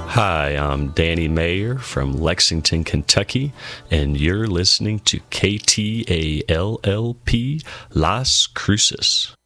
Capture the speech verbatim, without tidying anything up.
Hi, I'm Danny Mayer from Lexington, Kentucky, and you're listening to K T A L L P Las Cruces.